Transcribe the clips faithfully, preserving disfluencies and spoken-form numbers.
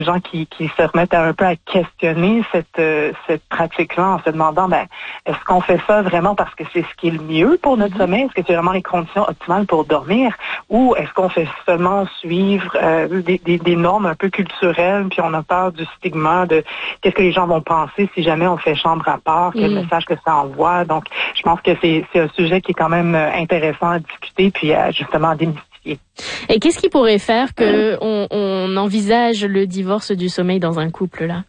gens qui, qui se remettent un peu à questionner cette, euh, cette pratique-là en se demandant, ben, est-ce qu'on fait ça vraiment parce que c'est ce qui est le mieux pour notre sommeil? Est-ce que c'est vraiment les conditions optimales pour dormir? Ou est-ce qu'on fait seulement suivre euh, des, des, des normes un peu culturelles, puis on a peur du stigma, de qu'est-ce que les gens vont penser si jamais on fait chambre à part, quel mmh. message que ça envoie? Donc, je pense que c'est, c'est un sujet qui est quand même intéressant à discuter, puis à, justement à démystifier. Et qu'est-ce qui pourrait faire que on, on envisage le divorce du sommeil dans un couple, là?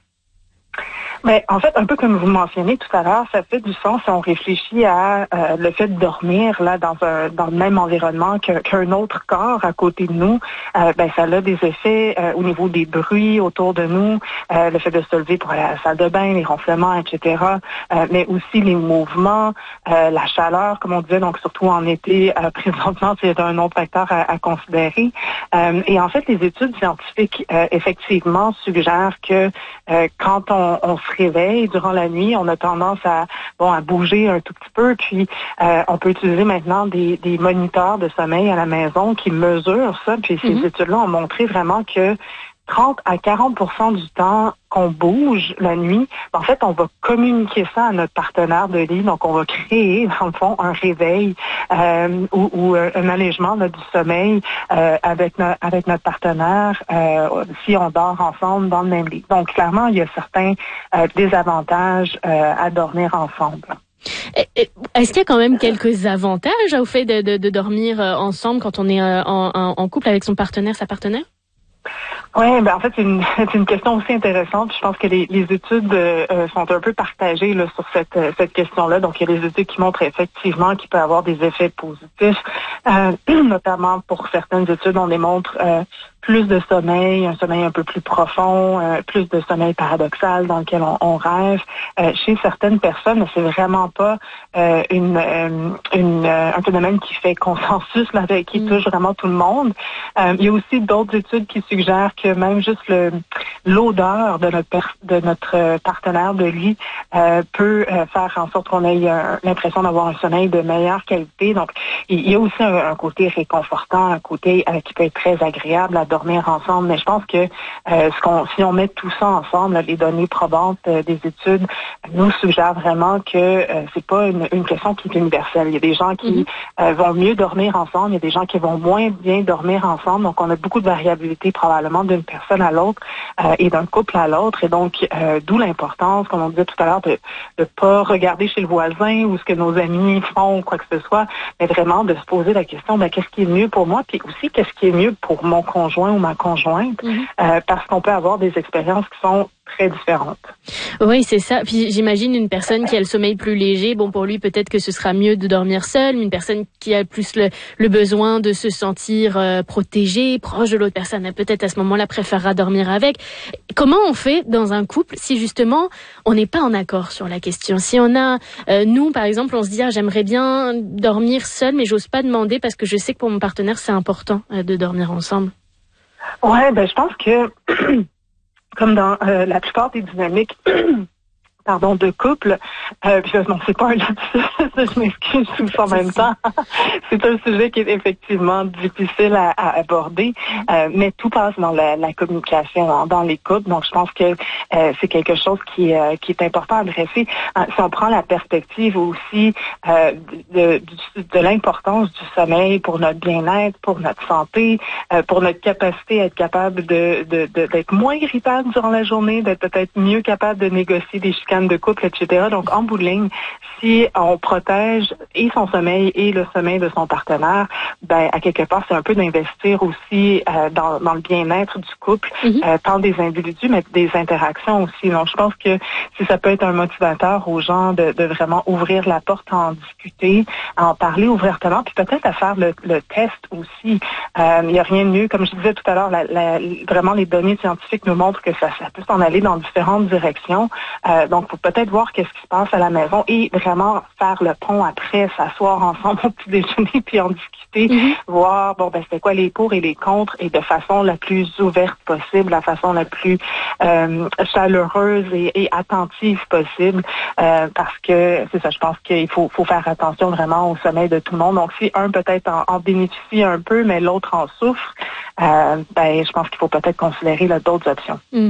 Mais en fait, un peu comme vous le mentionnez tout à l'heure, ça fait du sens si on réfléchit à euh, le fait de dormir là dans un dans le même environnement que, qu'un autre corps à côté de nous. Euh, ben ça a des effets euh, au niveau des bruits autour de nous, euh, le fait de se lever pour aller à la salle de bain, les ronflements, et cetera. Euh, mais aussi les mouvements, euh, la chaleur, comme on disait, donc surtout en été. Euh, présentement, c'est un autre facteur à, à considérer. Euh, et en fait, les études scientifiques euh, effectivement suggèrent que euh, quand on, on se réveille durant la nuit, on a tendance à bon à bouger un tout petit peu, puis euh, on peut utiliser maintenant des, des moniteurs de sommeil à la maison qui mesurent ça, puis ces Mm-hmm. études-là ont montré vraiment que trente à quarante pour cent du temps qu'on bouge la nuit, en fait, on va communiquer ça à notre partenaire de lit. Donc, on va créer, dans le fond, un réveil euh, ou, ou un allègement là, du sommeil euh, avec, no- avec notre partenaire euh, si on dort ensemble dans le même lit. Donc, clairement, il y a certains euh, désavantages euh, à dormir ensemble. Est-ce qu'il y a quand même quelques avantages au fait de, de, de dormir ensemble quand on est en, en, en couple avec son partenaire, sa partenaire? Oui, ben en fait, c'est une, c'est une question aussi intéressante. Je pense que les, les études euh, sont un peu partagées là, sur cette, cette question-là. Donc, il y a des études qui montrent effectivement qu'il peut avoir des effets positifs. Euh, notamment pour certaines études, on démontre euh, plus de sommeil, un sommeil un peu plus profond, euh, plus de sommeil paradoxal dans lequel on, on rêve. Euh, chez certaines personnes, c'est vraiment pas euh, une, euh, une euh, un phénomène qui fait consensus, là, qui Mm. touche vraiment tout le monde. Euh, il y a aussi d'autres études qui suggèrent que même juste le, l'odeur de notre, per, de notre partenaire de lit euh, peut euh, faire en sorte qu'on ait euh, l'impression d'avoir un sommeil de meilleure qualité. Donc, il y a aussi un, un côté réconfortant, un côté euh, qui peut être très agréable à dormir ensemble. Mais je pense que euh, ce qu'on, si on met tout ça ensemble, là, les données probantes euh, des études nous suggèrent vraiment que euh, c'est pas une, une question qui est universelle. Il y a des gens qui mm-hmm. euh, vont mieux dormir ensemble, il y a des gens qui vont moins bien dormir ensemble. Donc, on a beaucoup de variabilité probablement d'une personne à l'autre euh, et d'un couple à l'autre. Et donc, euh, d'où l'importance, comme on disait tout à l'heure, de ne pas regarder chez le voisin ou ce que nos amis font ou quoi que ce soit, mais vraiment de se poser la question, ben, qu'est-ce qui est mieux pour moi, puis aussi qu'est-ce qui est mieux pour mon conjoint ou ma conjointe, mm-hmm. euh, parce qu'on peut avoir des expériences qui sont très différentes. Oui, c'est ça. Puis j'imagine une personne qui a le sommeil plus léger, bon pour lui peut-être que ce sera mieux de dormir seul, mais une personne qui a plus le, le besoin de se sentir euh, protégée, proche de l'autre personne, peut-être à ce moment-là préférera dormir avec. Comment on fait dans un couple si justement on n'est pas en accord sur la question? Si on a, euh, nous par exemple, on se dit ah, j'aimerais bien dormir seul, mais j'ose pas demander parce que je sais que pour mon partenaire c'est important euh, de dormir ensemble. Ouais, ben je pense que comme dans euh, la plupart des dynamiques pardon, de couple, euh, puis non, c'est pas un lapsus, je m'excuse tout en même temps. C'est un sujet qui est effectivement difficile à, à aborder, euh, mais tout passe dans la, la communication, dans, dans les couples. Donc, je pense que euh, c'est quelque chose qui, euh, qui est important à adresser. Euh, si on prend la perspective aussi euh, de, de, de l'importance du sommeil pour notre bien-être, pour notre santé, euh, pour notre capacité à être capable de, de, de d'être moins irritable durant la journée, d'être peut-être mieux capable de négocier des chicanes de couple, et cetera. Donc, en bout de ligne, si on protège et son sommeil et le sommeil de son partenaire, ben à quelque part, c'est un peu d'investir aussi euh, dans, dans le bien-être du couple, mm-hmm. euh, tant des individus, mais des interactions aussi. Donc, je pense que si ça peut être un motivateur aux gens de, de vraiment ouvrir la porte, à en discuter, à en parler ouvertement, puis peut-être à faire le, le test aussi. Euh, il n'y a rien de mieux. Comme je disais tout à l'heure, la, la, vraiment, les données scientifiques nous montrent que ça, ça peut s'en aller dans différentes directions. Euh, donc, faut peut-être voir qu'est-ce qui se passe à la maison et vraiment faire le pont après, s'asseoir ensemble au petit déjeuner puis en discuter, mm-hmm. voir bon ben c'est quoi les pour et les contre et de façon la plus ouverte possible, la façon la plus euh, chaleureuse et, et attentive possible, euh, parce que c'est ça, je pense qu'il faut, faut faire attention vraiment au sommeil de tout le monde. Donc si un peut-être en, en bénéficie un peu, mais l'autre en souffre, euh, ben je pense qu'il faut peut-être considérer là, d'autres options. Mm.